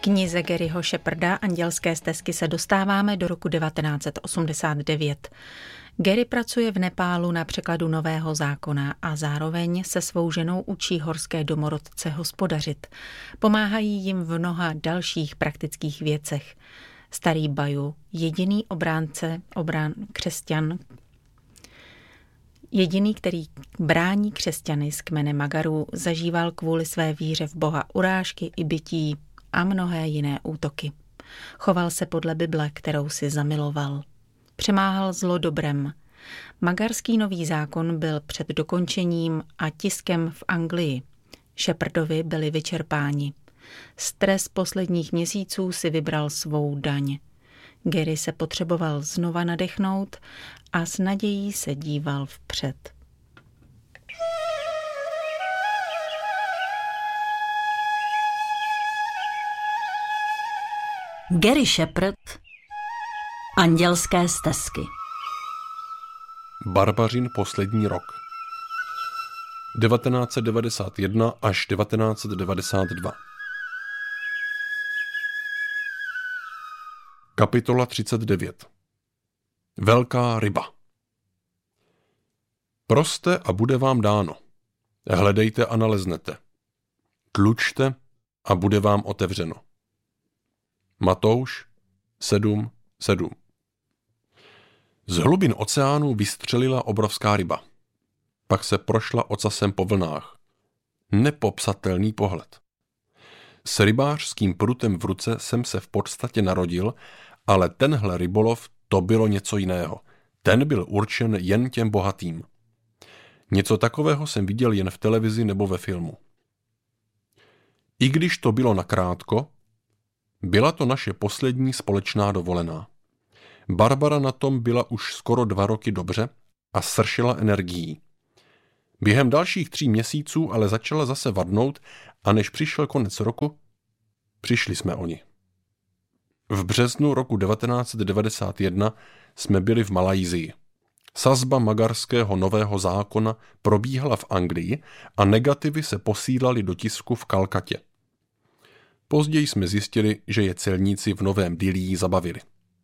knize Garyho Sheparda Andělské stezky se dostáváme do roku 1989. Gary pracuje v Nepálu na překladu Nového zákona a zároveň se svou ženou učí horské domorodce hospodařit. Pomáhají jim v mnoha dalších praktických věcech. Starý Baju, jediný Jediný, který brání křesťany z kmene Magarů, zažíval kvůli své víře v Boha urážky i bití a mnohé jiné útoky. Choval se podle Bible, kterou si zamiloval. Přemáhal zlo dobrem. Magarský Nový zákon byl před dokončením a tiskem v Anglii. Shepardovi byli vyčerpáni. Stres posledních měsíců si vybral svou daň. Gary se potřeboval znova nadechnout a s nadějí se díval vpřed. Gary Shepard, Andělské stezky. Barbařin poslední rok 1991 až 1992. Kapitola 39. Velká ryba. Proste a bude vám dáno. Hledejte a naleznete. Tlučte a bude vám otevřeno. Matouš 7:7. Z hlubin oceánu vystřelila obrovská ryba. Pak se prošla ocasem po vlnách. Nepopsatelný pohled. S rybářským prutem v ruce jsem se v podstatě narodil, ale tenhle rybolov, to bylo něco jiného. Ten byl určen jen těm bohatým. Něco takového jsem viděl jen v televizi nebo ve filmu. I když to bylo nakrátko, byla to naše poslední společná dovolená. Barbara na tom byla už skoro 2 roky dobře a sršela energií. Během dalších 3 měsíců ale začala zase vadnout a než přišel konec roku, přišli jsme o ni. V březnu roku 1991 jsme byli v Malajsii. Sazba magarského Nového zákona probíhala v Anglii a negativy se posílaly do tisku v Kalkatě. Později jsme zjistili, že je celníci v Novém Dillí zabavili.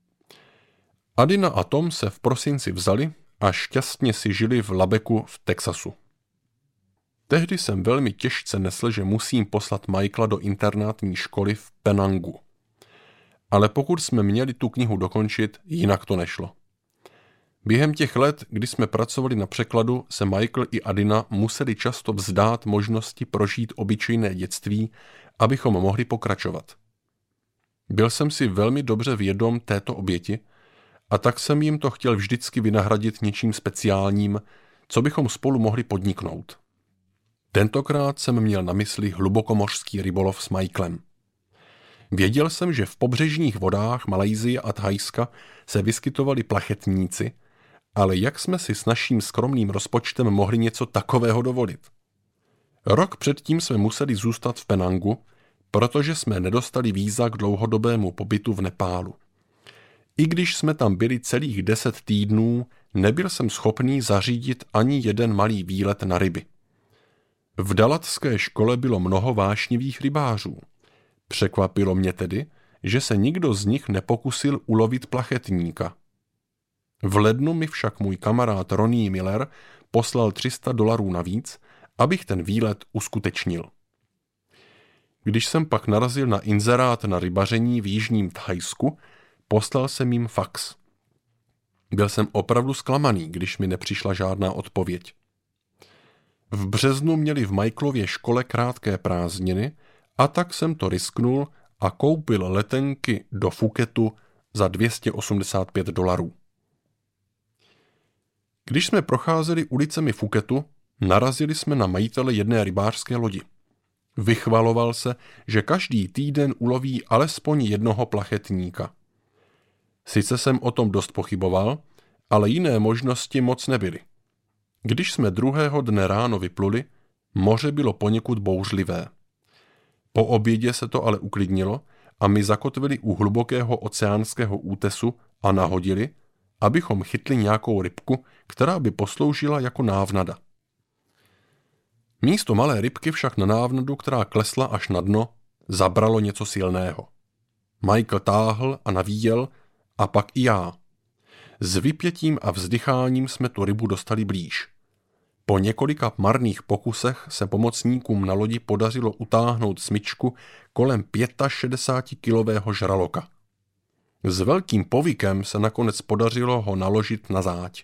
Adina a Tom se v prosinci vzali a šťastně si žili v Labeku v Texasu. Tehdy jsem velmi těžce nesl, že musím poslat Michaela do internátní školy v Penangu. Ale pokud jsme měli tu knihu dokončit, jinak to nešlo. Během těch let, kdy jsme pracovali na překladu, se Michael i Adina museli často vzdát možnosti prožít obyčejné dětství, abychom mohli pokračovat. Byl jsem si velmi dobře vědom této oběti a tak jsem jim to chtěl vždycky vynahradit něčím speciálním, co bychom spolu mohli podniknout. Tentokrát jsem měl na mysli hlubokomořský rybolov s Michaelem. Věděl jsem, že v pobřežních vodách Malajsie a Thajska se vyskytovali plachetníci, ale jak jsme si s naším skromným rozpočtem mohli něco takového dovolit? Rok předtím jsme museli zůstat v Penangu, protože jsme nedostali víza k dlouhodobému pobytu v Nepálu. I když jsme tam byli celých 10 týdnů, nebyl jsem schopný zařídit ani jeden malý výlet na ryby. V dalatské škole bylo mnoho vášnivých rybářů. Překvapilo mě tedy, že se nikdo z nich nepokusil ulovit plachetníka. V lednu mi však můj kamarád Ronnie Miller poslal $300 navíc, abych ten výlet uskutečnil. Když jsem pak narazil na inzerát na rybaření v jižním Thajsku, poslal jsem jim fax. Byl jsem opravdu zklamaný, když mi nepřišla žádná odpověď. V březnu měli v Michaelově škole krátké prázdniny a tak jsem to risknul a koupil letenky do Phuketu za $285. Když jsme procházeli ulicemi Phuketu, narazili jsme na majitele jedné rybářské lodi. Vychvaloval se, že každý týden uloví alespoň jednoho plachetníka. Sice jsem o tom dost pochyboval, ale jiné možnosti moc nebyly. Když jsme druhého dne ráno vypluli, moře bylo poněkud bouřlivé. Po obědě se to ale uklidnilo a my zakotvili u hlubokého oceánského útesu a nahodili, abychom chytli nějakou rybku, která by posloužila jako návnada. Místo malé rybky však na návnadu, která klesla až na dno, zabralo něco silného. Michael táhl a navíjel a pak i já. S vypětím a vzdycháním jsme tu rybu dostali blíž. Po několika marných pokusech se pomocníkům na lodi podařilo utáhnout smyčku kolem 65kilového žraloka. S velkým povykem se nakonec podařilo ho naložit na záď.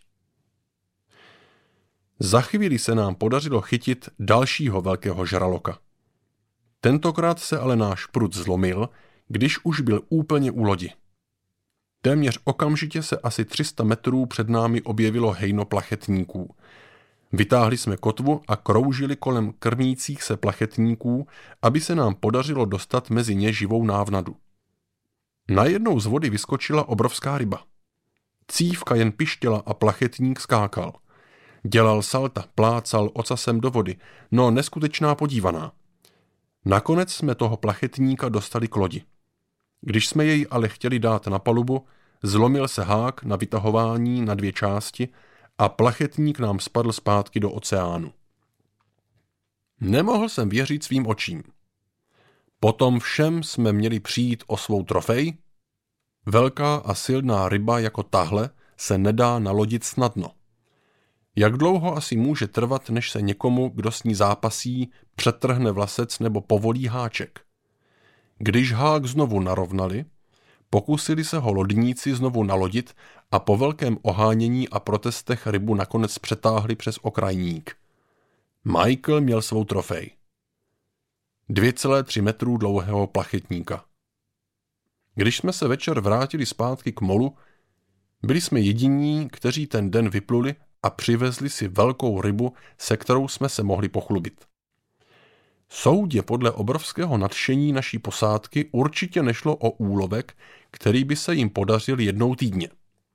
Za chvíli se nám podařilo chytit dalšího velkého žraloka. Tentokrát se ale náš prut zlomil, když už byl úplně u lodi. Téměř okamžitě se asi 300 metrů před námi objevilo hejno plachetníků. Vytáhli jsme kotvu a kroužili kolem krmících se plachetníků, aby se nám podařilo dostat mezi ně živou návnadu. Najednou z vody vyskočila obrovská ryba. Cívka jen pištěla a plachetník skákal. Dělal salta, plácal ocasem do vody, no neskutečná podívaná. Nakonec jsme toho plachetníka dostali k lodi. Když jsme jej ale chtěli dát na palubu, zlomil se hák na vytahování na 2 části a plachetník nám spadl zpátky do oceánu. Nemohl jsem věřit svým očím. Potom všem jsme měli přijít o svou trofej. Velká a silná ryba jako tahle se nedá nalodit snadno. Jak dlouho asi může trvat, než se někomu, kdo s ní zápasí, přetrhne vlasec nebo povolí háček? Když hák znovu narovnali, pokusili se ho lodníci znovu nalodit a po velkém ohánění a protestech rybu nakonec přetáhli přes okrajník. Michael měl svou trofej. 2,3 metrů dlouhého plachetníka. Když jsme se večer vrátili zpátky k molu, byli jsme jediní, kteří ten den vypluli a přivezli si velkou rybu, se kterou jsme se mohli pochlubit. Soudě podle obrovského nadšení naší posádky určitě nešlo o úlovek, který by se jim podařil jednou týdně.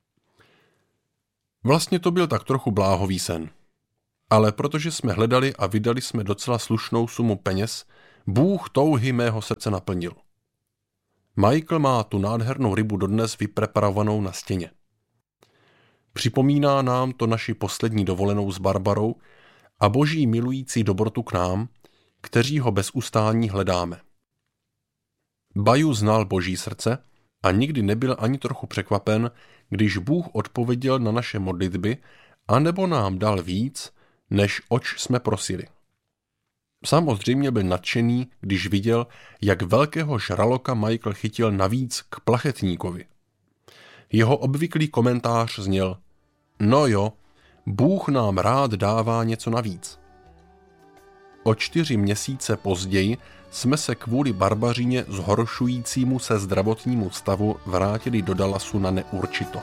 Vlastně to byl tak trochu bláhový sen. Ale protože jsme hledali a vydali jsme docela slušnou sumu peněz, Bůh touhy mého srdce naplnil. Michael má tu nádhernou rybu dodnes vypreparovanou na stěně. Připomíná nám to naši poslední dovolenou s Barbarou a boží milující dobrotu k nám, kteří ho bez ustání hledáme. Baju znal boží srdce a nikdy nebyl ani trochu překvapen, když Bůh odpověděl na naše modlitby anebo nám dal víc, než oč jsme prosili. Samozřejmě byl nadšený, když viděl, jak velkého žraloka Michael chytil navíc k plachetníkovi. Jeho obvyklý komentář zněl: no jo, Bůh nám rád dává něco navíc. O 4 měsíce později jsme se kvůli barbařině zhoršujícímu se zdravotnímu stavu vrátili do Dallasu na neurčito.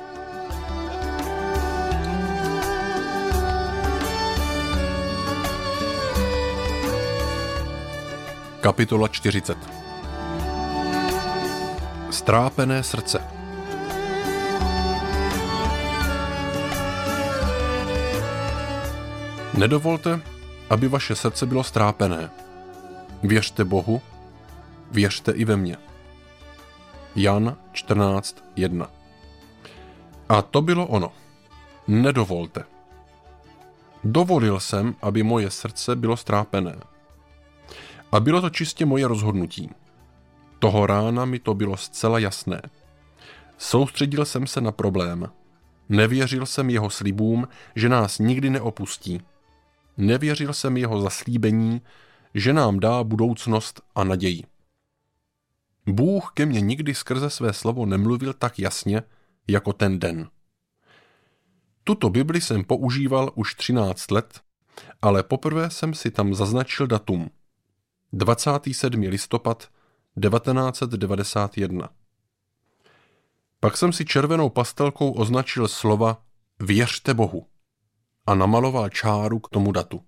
Kapitola 40. Strápené srdce. Nedovolte, aby vaše srdce bylo strápené. Věřte Bohu, věřte i ve mně. Jan 14:1. A to bylo ono. Nedovolte. Dovolil jsem, aby moje srdce bylo strápené. A bylo to čistě moje rozhodnutí. Toho rána mi to bylo zcela jasné. Soustředil jsem se na problém. Nevěřil jsem jeho slibům, že nás nikdy neopustí. Nevěřil jsem jeho zaslíbení, že nám dá budoucnost a naději. Bůh ke mně nikdy skrze své slovo nemluvil tak jasně, jako ten den. Tuto Bibli jsem používal už 13 let, ale poprvé jsem si tam zaznačil datum. 27. listopad 1991. Pak jsem si červenou pastelkou označil slova Věřte Bohu a namaloval čáru k tomu datu.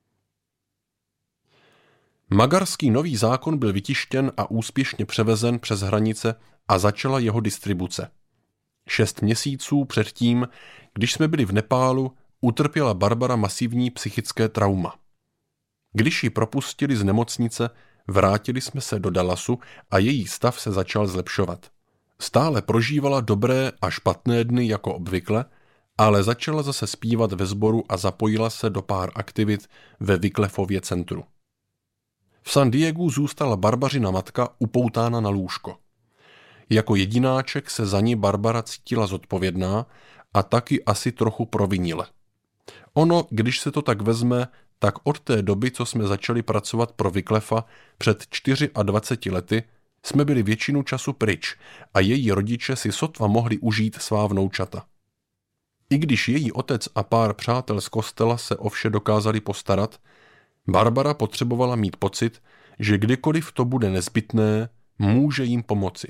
Magarský nový zákon byl vytištěn a úspěšně převezen přes hranice a začala jeho distribuce. 6 měsíců předtím, když jsme byli v Nepálu, utrpěla Barbara masivní psychické trauma. Když ji propustili z nemocnice, vrátili jsme se do Dallasu a její stav se začal zlepšovat. Stále prožívala dobré a špatné dny jako obvykle, ale začala zase zpívat ve sboru a zapojila se do pár aktivit ve Wyclifově centru. V San Diegu zůstala Barbařina matka upoutána na lůžko. Jako jedináček se za ní Barbara cítila zodpovědná a taky asi trochu provinile. Ono, když se to tak vezme, tak od té doby, co jsme začali pracovat pro Wyclefa před 24 lety, jsme byli většinu času pryč a její rodiče si sotva mohli užít svá vnoučata. I když její otec a pár přátel z kostela se o vše dokázali postarat, Barbara potřebovala mít pocit, že kdykoliv to bude nezbytné, může jim pomoci.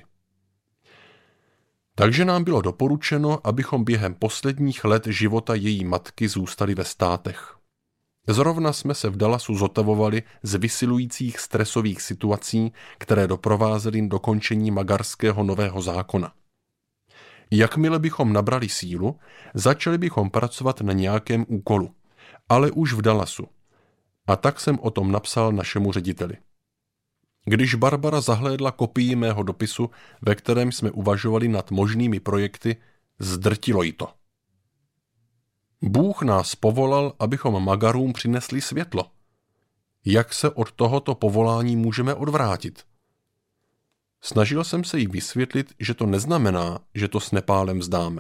Takže nám bylo doporučeno, abychom během posledních let života její matky zůstali ve státech. Zrovna jsme se v Dallasu zotavovali z vysilujících stresových situací, které doprovázely dokončení magarského nového zákona. Jakmile bychom nabrali sílu, začali bychom pracovat na nějakém úkolu, ale už v Dallasu. A tak jsem o tom napsal našemu řediteli. Když Barbara zahlédla kopii mého dopisu, ve kterém jsme uvažovali nad možnými projekty, zdrtilo jí to. Bůh nás povolal, abychom Magarům přinesli světlo. Jak se od tohoto povolání můžeme odvrátit? Snažil jsem se jí vysvětlit, že to neznamená, že to s Nepálem vzdáme.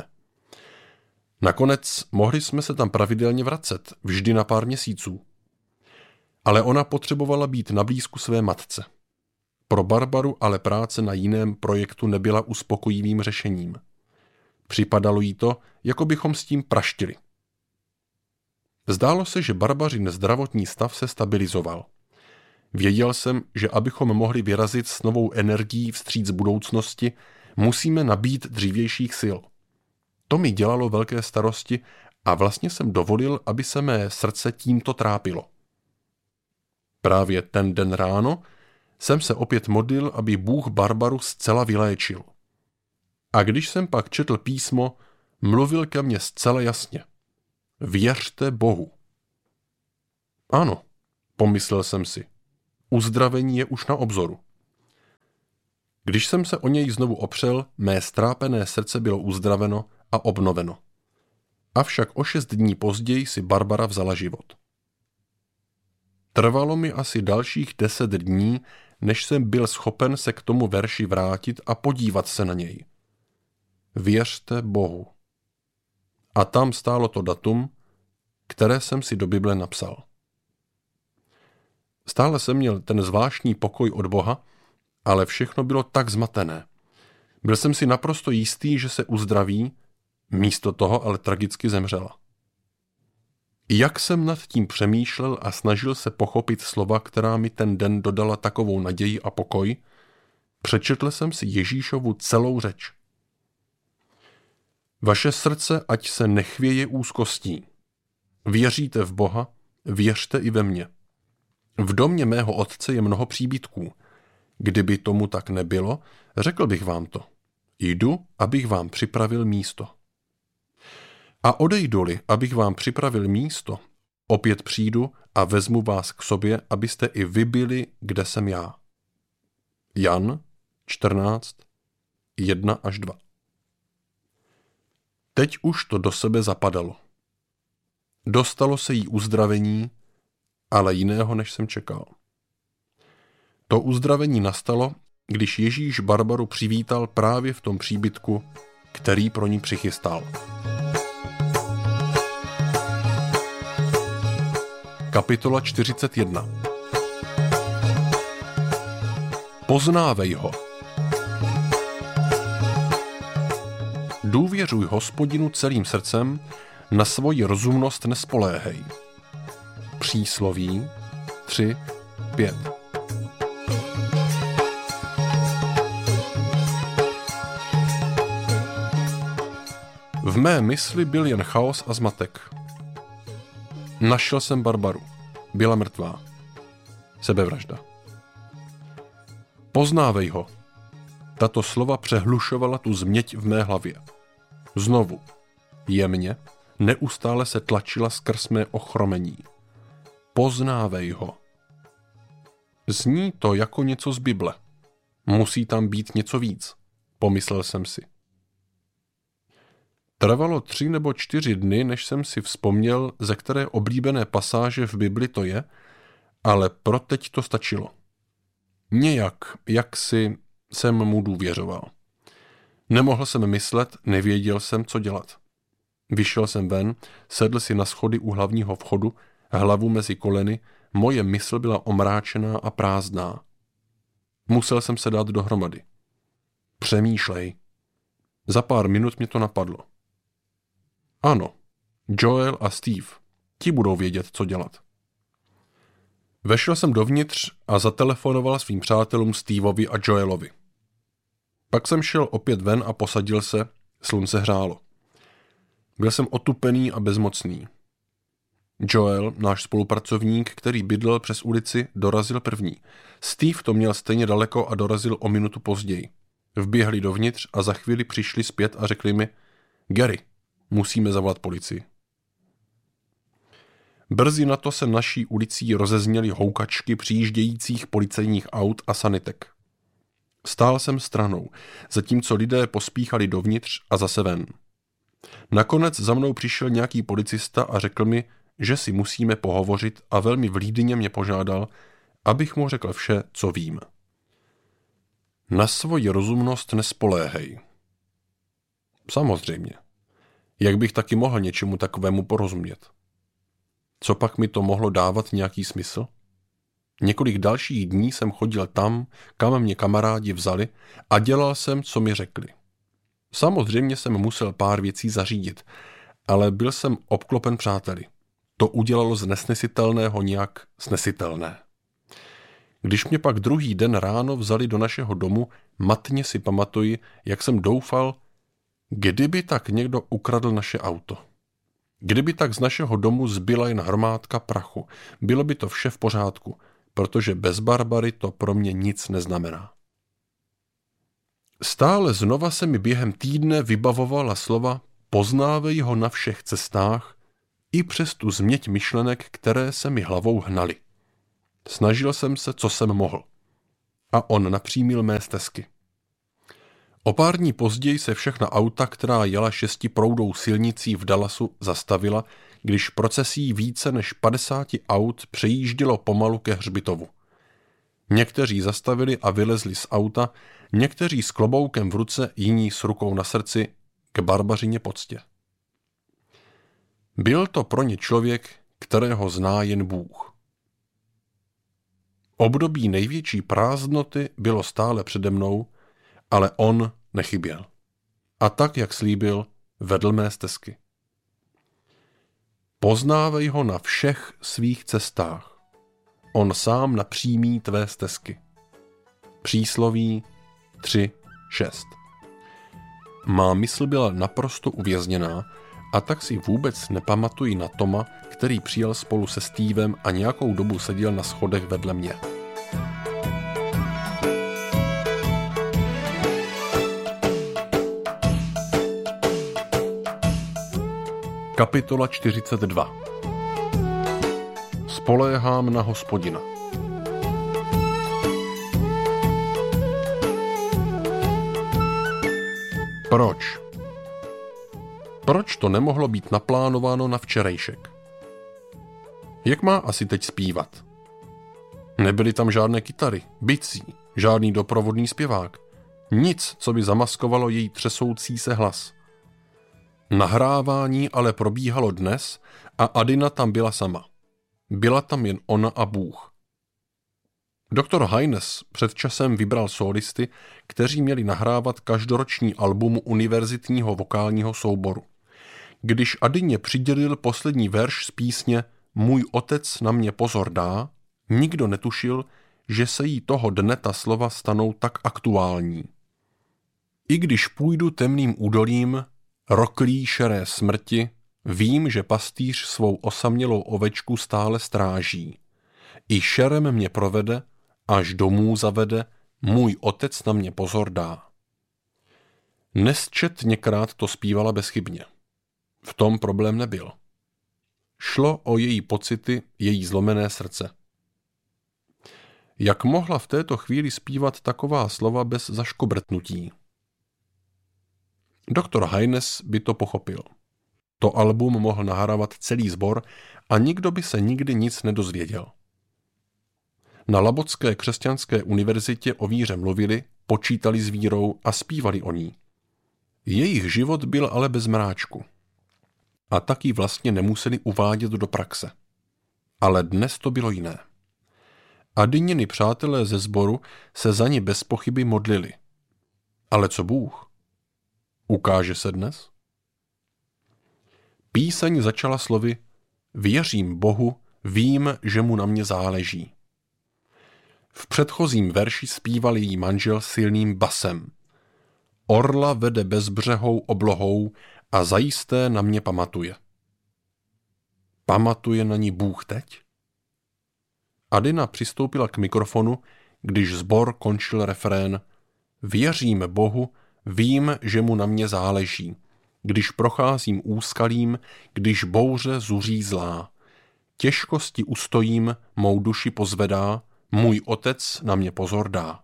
Nakonec mohli jsme se tam pravidelně vracet, vždy na pár měsíců. Ale ona potřebovala být na blízku své matce. Pro Barbaru ale práce na jiném projektu nebyla uspokojivým řešením. Připadalo jí to, jako bychom s tím praštili. Zdálo se, že Barbařin zdravotní stav se stabilizoval. Věděl jsem, že abychom mohli vyrazit s novou energií vstříc budoucnosti, musíme nabít dřívějších sil. To mi dělalo velké starosti a vlastně jsem dovolil, aby se mé srdce tímto trápilo. Právě ten den ráno jsem se opět modlil, aby Bůh Barbaru zcela vyléčil. A když jsem pak četl písmo, mluvil ke mně zcela jasně. Věřte Bohu. Ano, pomyslel jsem si. Uzdravení je už na obzoru. Když jsem se o něj znovu opřel, mé strápené srdce bylo uzdraveno a obnoveno. Avšak o 6 dní později si Barbara vzala život. Trvalo mi asi dalších 10 dní, než jsem byl schopen se k tomu verši vrátit a podívat se na něj. Věřte Bohu. A tam stálo to datum, které jsem si do Bible napsal. Stále jsem měl ten zvláštní pokoj od Boha, ale všechno bylo tak zmatené. Byl jsem si naprosto jistý, že se uzdraví, místo toho ale tragicky zemřela. Jak jsem nad tím přemýšlel a snažil se pochopit slova, která mi ten den dodala takovou naději a pokoj, přečetl jsem si Ježíšovu celou řeč. Vaše srdce ať se nechvěje úzkostí. Věříte v Boha, věřte i ve mně. V domě mého otce je mnoho příbytků. Kdyby tomu tak nebylo, řekl bych vám to. Jdu, abych vám připravil místo. A odejdu-li, abych vám připravil místo, opět přijdu a vezmu vás k sobě, abyste i vy byli, kde jsem já. Jan 14, 1-2. Teď už to do sebe zapadalo. Dostalo se jí uzdravení, ale jiného, než jsem čekal. To uzdravení nastalo, když Ježíš Barbaru přivítal právě v tom příbytku, který pro ní přichystal. Kapitola 41. Poznávej ho. Důvěřuj Hospodinu celým srdcem, na svoji rozumnost nespoléhej. Přísloví 3:5. V mé mysli byl jen chaos a zmatek. Našel jsem Barbaru. Byla mrtvá. Sebevražda. Poznávej ho. Tato slova přehlušovala tu změť v mé hlavě. Znovu. Jemně, neustále se tlačila skrz mé ochromení. Poznávej ho. Zní to jako něco z Bible. Musí tam být něco víc, pomyslel jsem si. Trvalo 3 nebo 4 dny, než jsem si vzpomněl, ze které oblíbené pasáže v Bibli to je, ale pro teď to stačilo. Nějak, jaksi jsem mu důvěřoval. Nemohl jsem myslet, nevěděl jsem, co dělat. Vyšel jsem ven, sedl si na schody u hlavního vchodu, hlavu mezi koleny, moje mysl byla omráčená a prázdná. Musel jsem se dát dohromady. Přemýšlej. Za pár minut mě to napadlo. Ano, Joel a Steve, ti budou vědět, co dělat. Vešel jsem dovnitř a zatelefonoval svým přátelům Steveovi a Joelovi. Pak jsem šel opět ven a posadil se, slunce hřálo. Byl jsem otupený a bezmocný. Joel, náš spolupracovník, který bydlel přes ulici, dorazil první. Steve to měl stejně daleko a dorazil o minutu později. Vběhli dovnitř a za chvíli přišli zpět a řekli mi: Gary, musíme zavolat policii. Brzy na to se naší ulicí rozezněly houkačky přijíždějících policejních aut a sanitek. Stál jsem stranou, zatímco lidé pospíchali dovnitř a zase ven. Nakonec za mnou přišel nějaký policista a řekl mi, že si musíme pohovořit, a velmi vlídně mě požádal, abych mu řekl vše, co vím. Na svoji rozumnost nespoléhej. Samozřejmě. Jak bych taky mohl něčemu takovému porozumět? Co pak mi to mohlo dávat nějaký smysl? Několik dalších dní jsem chodil tam, kam mě kamarádi vzali, a dělal jsem, co mi řekli. Samozřejmě jsem musel pár věcí zařídit, ale byl jsem obklopen přáteli. To udělalo z nesnesitelného nějak snesitelné. Když mě pak druhý den ráno vzali do našeho domu, matně si pamatuji, jak jsem doufal, kdyby tak někdo ukradl naše auto. Kdyby tak z našeho domu zbyla jen hromádka prachu, bylo by to vše v pořádku, protože bez Barbary to pro mě nic neznamená. Stále znova se mi během týdne vybavovala slova poznávej ho na všech cestách, i přes tu změť myšlenek, které se mi hlavou hnaly. Snažil jsem se, co jsem mohl. A on napřímil mé stezky. O pár dní později se všechna auta, která jela 6proudou silnicí v Dallasu, zastavila, když procesí více než 50 aut přejíždělo pomalu ke hřbitovu. Někteří zastavili a vylezli z auta, někteří s kloboukem v ruce, jiní s rukou na srdci, k Barbařině poctě. Byl to pro ně člověk, kterého zná jen Bůh. Období největší prázdnoty bylo stále přede mnou, ale on nechyběl. A tak, jak slíbil, vedl mé stezky. Poznávej ho na všech svých cestách. On sám napřímí tvé stezky. Přísloví 3:6. Má mysl byla naprosto uvězněná, a tak si vůbec nepamatuji na Toma, který přijel spolu se Stevem a nějakou dobu seděl na schodech vedle mě. Kapitola 42. Spoléhám na Hospodina. Proč? Proč to nemohlo být naplánováno na včerejšek? Jak má asi teď zpívat? Nebyly tam žádné kytary, bicí, žádný doprovodný zpěvák. Nic, co by zamaskovalo její třesoucí se hlas. Nahrávání ale probíhalo dnes a Adina tam byla sama. Byla tam jen ona a Bůh. Doktor Haynes před časem vybral sólisty, kteří měli nahrávat každoroční album univerzitního vokálního souboru. Když Adině přidělil poslední verš z písně Můj otec na mě pozor dá, nikdo netušil, že se jí toho dne ta slova stanou tak aktuální. I když půjdu temným údolím, roklí šeré smrti, vím, že pastýř svou osamělou ovečku stále stráží. I šerem mě provede, až domů zavede, můj otec na mě pozor dá. Nesčetněkrát to zpívala bezchybně. V tom problém nebyl. Šlo o její pocity, její zlomené srdce. Jak mohla v této chvíli zpívat taková slova bez zaškobrtnutí? Doktor Haynes by to pochopil. To album mohl nahrávat celý sbor a nikdo by se nikdy nic nedozvěděl. Na Labotské křesťanské univerzitě o víře mluvili, počítali s vírou a zpívali o ní. Jejich život byl ale bez mráčku. A taky vlastně nemuseli uvádět do praxe. Ale dnes to bylo jiné. Adininy přátelé ze sboru se za ní bez pochyby modlili. Ale co Bůh? Ukáže se dnes? Píseň začala slovy: Věřím Bohu, vím, že mu na mě záleží. V předchozím verši zpíval její manžel silným basem. Orla vede bezbřehou oblohou a zajisté na mě pamatuje. Pamatuje na ní Bůh teď? Adina přistoupila k mikrofonu, když sbor končil refrén: Věřím Bohu, vím, že mu na mě záleží. Když procházím úskalím, když bouře zuří zlá. Těžkosti ustojím, mou duši pozvedá, můj otec na mě pozor dá.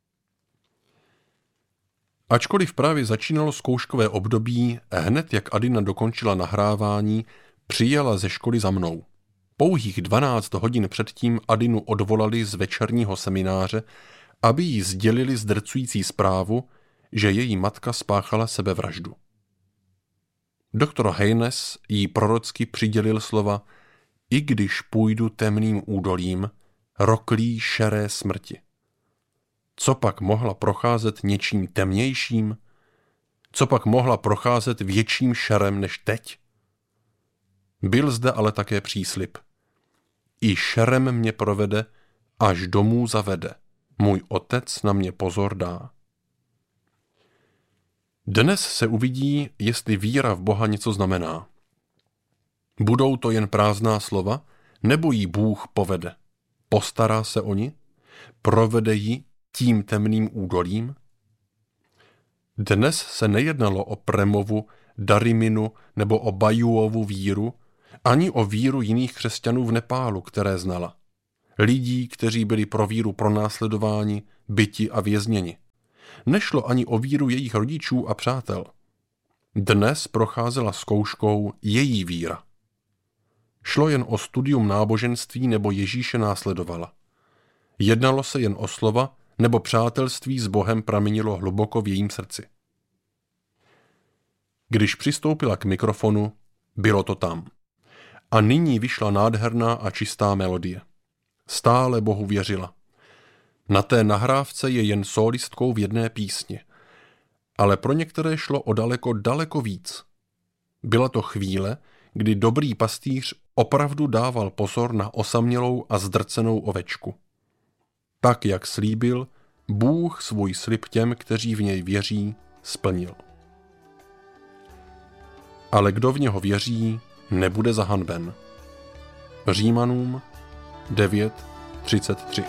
Ačkoliv právě začínalo zkouškové období, hned jak Adina dokončila nahrávání, přijela ze školy za mnou. Pouhých 12 hodin předtím Adinu odvolali z večerního semináře, aby jí sdělili zdrcující zprávu, že její matka spáchala sebevraždu. Doktor Haynes jí prorocky přidělil slova: I když půjdu temným údolím, roklí šeré smrti. Co pak mohla procházet něčím temnějším? Co pak mohla procházet větším šerem než teď? Byl zde ale také příslib. I šerem mě provede, až domů zavede. Můj otec na mě pozor dá. Dnes se uvidí, jestli víra v Boha něco znamená. Budou to jen prázdná slova, nebo jí Bůh povede? Postará se o ni? Provede ji tím temným údolím? Dnes se nejednalo o Premovu, Dariminu nebo o Bajuovu víru, ani o víru jiných křesťanů v Nepálu, které znala. Lidí, kteří byli pro víru pronásledováni, byti a vězněni. Nešlo ani o víru jejich rodičů a přátel. Dnes procházela zkouškou její víra. Šlo jen o studium náboženství nebo Ježíše následovala. Jednalo se jen o slova nebo přátelství s Bohem pramenilo hluboko v jejím srdci. Když přistoupila k mikrofonu, bylo to tam. A nyní vyšla nádherná a čistá melodie. Stále Bohu věřila. Na té nahrávce je jen sólistkou v jedné písni. Ale pro některé šlo o daleko víc. Byla to chvíle, kdy dobrý pastýř opravdu dával pozor na osamělou a zdrcenou ovečku. Tak, jak slíbil, Bůh svůj slib těm, kteří v něj věří, splnil. Ale kdo v něho věří, nebude zahanben. Římanům 9:33.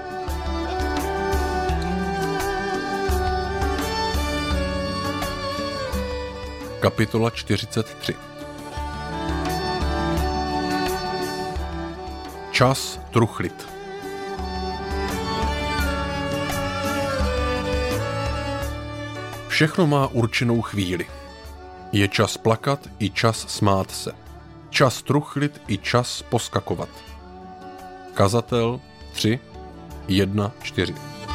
Kapitola 43. Čas truchlit. Všechno má určenou chvíli. Je čas plakat i čas smát se. Čas truchlit i čas poskakovat. Kazatel 3:1-4.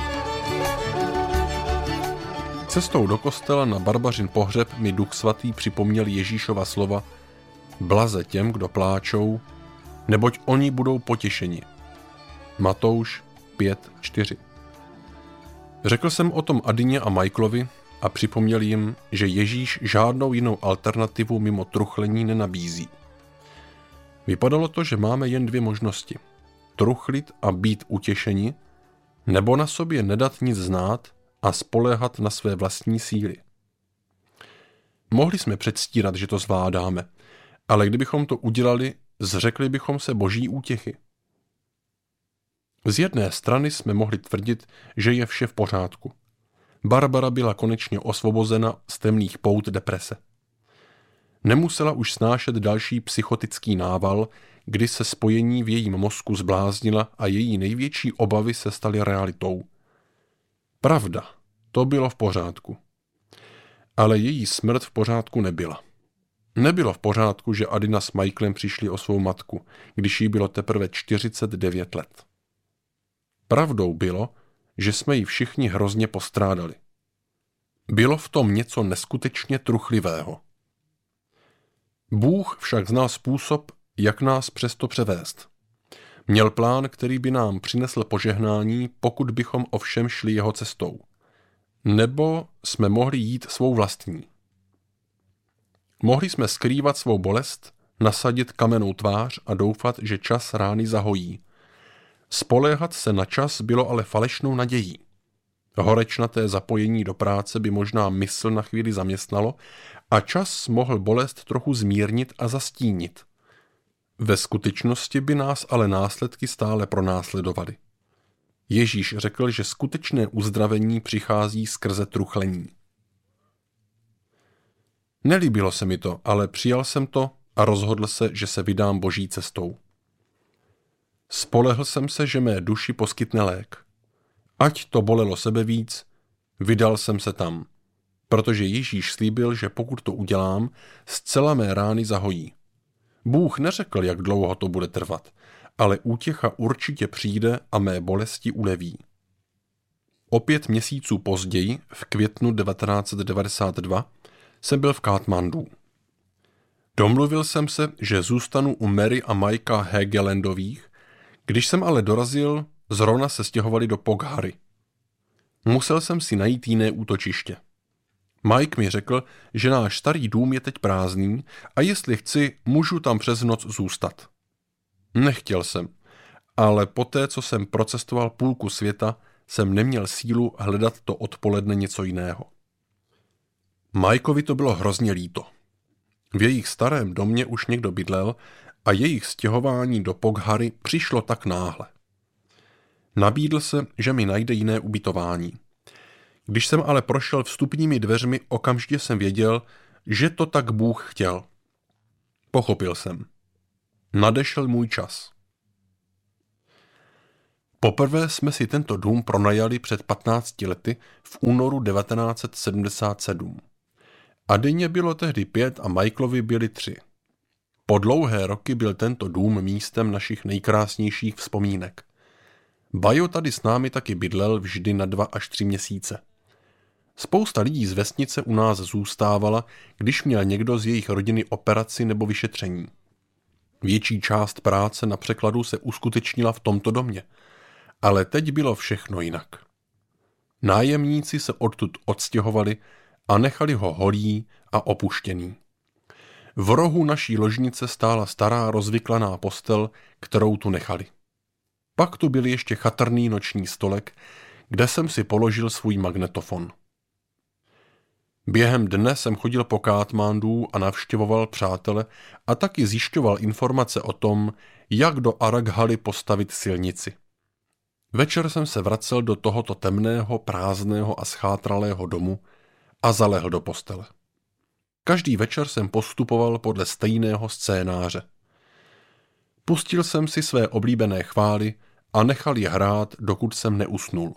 Cestou do kostela na Barbařin pohřeb mi Duch Svatý připomněl Ježíšova slova: Blaze těm, kdo pláčou, neboť oni budou potěšeni. Matouš 5:4. Řekl jsem o tom Adině a Michaelovi a připomněl jim, že Ježíš žádnou jinou alternativu mimo truchlení nenabízí. Vypadalo to, že máme jen dvě možnosti. Truchlit a být utěšeni, nebo na sobě nedat nic znát a spoléhat na své vlastní síly. Mohli jsme předstírat, že to zvládáme, ale kdybychom to udělali, zřekli bychom se boží útěchy. Z jedné strany jsme mohli tvrdit, že je vše v pořádku. Barbara byla konečně osvobozena z temných pout deprese. Nemusela už snášet další psychotický nával, kdy se spojení v jejím mozku zbláznila a její největší obavy se staly realitou. Pravda, to bylo v pořádku. Ale její smrt v pořádku nebyla. Nebylo v pořádku, že Adina s Michaelem přišli o svou matku, když jí bylo teprve 49 let. Pravdou bylo, že jsme ji všichni hrozně postrádali. Bylo v tom něco neskutečně truchlivého. Bůh však znal způsob, jak nás přesto převést. Měl plán, který by nám přinesl požehnání, pokud bychom ovšem šli jeho cestou. Nebo jsme mohli jít svou vlastní. Mohli jsme skrývat svou bolest, nasadit kamennou tvář a doufat, že čas rány zahojí. Spoléhat se na čas bylo ale falešnou nadějí. Horečnaté zapojení do práce by možná mysl na chvíli zaměstnalo a čas mohl bolest trochu zmírnit a zastínit. Ve skutečnosti by nás ale následky stále pronásledovaly. Ježíš řekl, že skutečné uzdravení přichází skrze truchlení. Nelíbilo se mi to, ale přijal jsem to a rozhodl se, že se vydám Boží cestou. Spolehl jsem se, že mé duši poskytne lék. Ať to bolelo sebe víc, vydal jsem se tam, protože Ježíš slíbil, že pokud to udělám, zcela mé rány zahojí. Bůh neřekl, jak dlouho to bude trvat, ale útěcha určitě přijde a mé bolesti uleví. O 5 měsíců později, v květnu 1992, jsem byl v Katmandu. Domluvil jsem se, že zůstanu u Mary a Mikea Hegelandových, když jsem ale dorazil, zrovna se stěhovali do Pokhary. Musel jsem si najít jiné útočiště. Mike mi řekl, že náš starý dům je teď prázdný a jestli chci, můžu tam přes noc zůstat. Nechtěl jsem, ale poté, co jsem procestoval půlku světa, jsem neměl sílu hledat to odpoledne něco jiného. Mikeovi to bylo hrozně líto. V jejich starém domě už někdo bydlel a jejich stěhování do Pokhary přišlo tak náhle. Nabídl se, že mi najde jiné ubytování. Když jsem ale prošel vstupními dveřmi, okamžitě jsem věděl, že to tak Bůh chtěl. Pochopil jsem. Nadešel můj čas. Poprvé jsme si tento dům pronajali před 15 lety v únoru 1977. Adyně bylo tehdy 5 a Michaelovi byli 3. Po dlouhé roky byl tento dům místem našich nejkrásnějších vzpomínek. Bajo tady s námi taky bydlel vždy na 2 až 3 měsíce. Spousta lidí z vesnice u nás zůstávala, když měl někdo z jejich rodiny operaci nebo vyšetření. Větší část práce na překladu se uskutečnila v tomto domě, ale teď bylo všechno jinak. Nájemníci se odtud odstěhovali a nechali ho holý a opuštěný. V rohu naší ložnice stála stará rozvyklaná postel, kterou tu nechali. Pak tu byl ještě chatrný noční stolek, kde jsem si položil svůj magnetofon. Během dne jsem chodil po Katmandu a navštěvoval přátele a taky zjišťoval informace o tom, jak do Araghali postavit silnici. Večer jsem se vracel do tohoto temného, prázdného a schátralého domu a zalehl do postele. Každý večer jsem postupoval podle stejného scénáře. Pustil jsem si své oblíbené chvály a nechal je hrát, dokud jsem neusnul.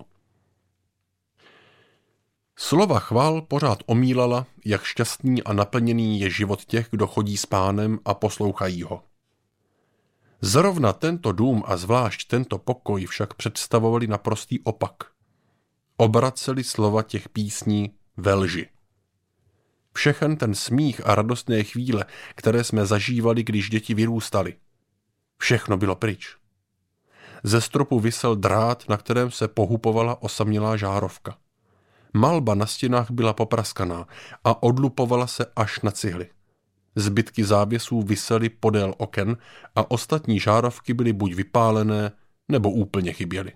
Slova chvál pořád omílala, jak šťastný a naplněný je život těch, kdo chodí s Pánem a poslouchají ho. Zrovna tento dům a zvlášť tento pokoj však představovali naprostý opak. Obraceli slova těch písní ve lži. Všechen ten smích a radostné chvíle, které jsme zažívali, když děti vyrůstaly. Všechno bylo pryč. Ze stropu visel drát, na kterém se pohupovala osamělá žárovka. Malba na stěnách byla popraskaná a odlupovala se až na cihly. Zbytky závěsů visely podél oken a ostatní žárovky byly buď vypálené, nebo úplně chyběly.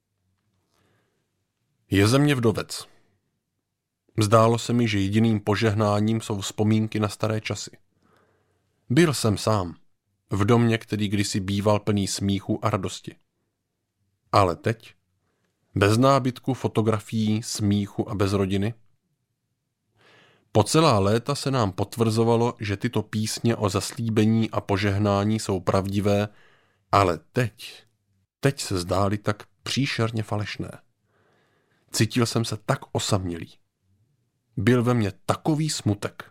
Je ze mě vdovec. Zdálo se mi, že jediným požehnáním jsou vzpomínky na staré časy. Byl jsem sám, v domě, který kdysi býval plný smíchu a radosti. Ale teď, bez nábytku, fotografií, smíchu a bez rodiny. Po celá léta se nám potvrzovalo, že tyto písně o zaslíbení a požehnání jsou pravdivé, ale teď se zdály tak příšerně falešné. Cítil jsem se tak osamělý. Byl ve mně takový smutek.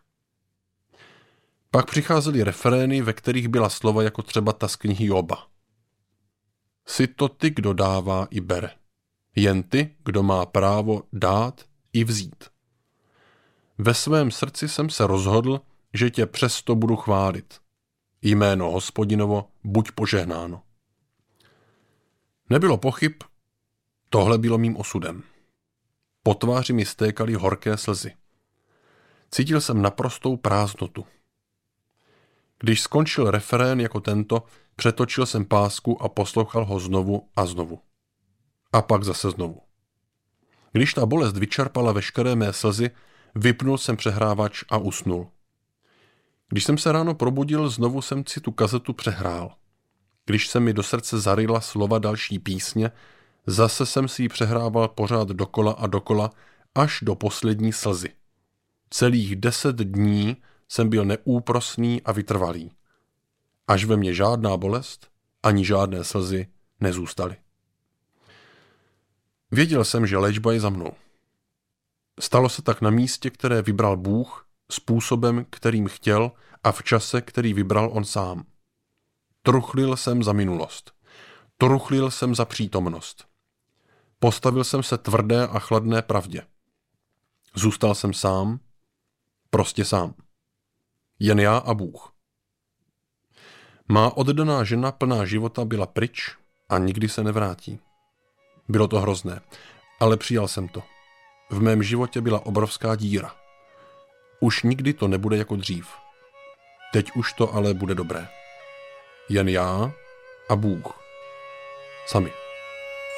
Pak přicházely refrény, ve kterých byla slova jako třeba ta z knihy Joba. Jsi to ty, kdo dává i bere. Jen ty, kdo má právo dát i vzít. Ve svém srdci jsem se rozhodl, že tě přesto budu chválit. Jméno Hospodinovo buď požehnáno. Nebylo pochyb, tohle bylo mým osudem. Po tváři mi stékaly horké slzy. Cítil jsem naprostou prázdnotu. Když skončil referén jako tento, přetočil jsem pásku a poslouchal ho znovu a znovu. A pak zase znovu. Když ta bolest vyčerpala veškeré mé slzy, vypnul jsem přehrávač a usnul. Když jsem se ráno probudil, znovu jsem si tu kazetu přehrál. Když se mi do srdce zaryla slova další písně, zase jsem si ji přehrával pořád dokola a dokola, až do poslední slzy. Celých 10 dní jsem byl neúprosný a vytrvalý. Až ve mně žádná bolest, ani žádné slzy nezůstaly. Věděl jsem, že léčba je za mnou. Stalo se tak na místě, které vybral Bůh, způsobem, kterým chtěl a v čase, který vybral on sám. Truchlil jsem za minulost. Truchlil jsem za přítomnost. Postavil jsem se tvrdé a chladné pravdě. Zůstal jsem sám, prostě sám. Jen já a Bůh. Má oddaná žena plná života byla pryč a nikdy se nevrátí. Bylo to hrozné, ale přijal jsem to. V mém životě byla obrovská díra. Už nikdy to nebude jako dřív. Teď už to ale bude dobré. Jen já a Bůh. Sami.